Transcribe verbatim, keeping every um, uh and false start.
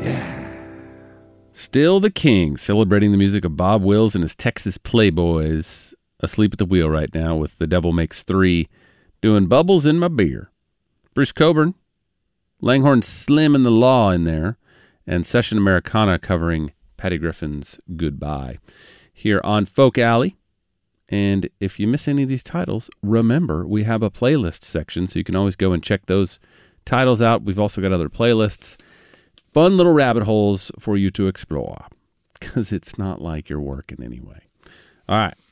Still the King, celebrating the music of Bob Wills and his Texas Playboys. Asleep at the wheel right now with The Devil Makes Three, doing Bubbles in My Beer. Bruce Coburn, Langhorne Slim and the Law in there, and Session Americana covering Patty Griffin's Goodbye here on Folk Alley. And if you miss any of these titles, remember we have a playlist section, so you can always go and check those titles out. We've also got other playlists, fun little rabbit holes for you to explore, because it's not like you're working anyway. All right.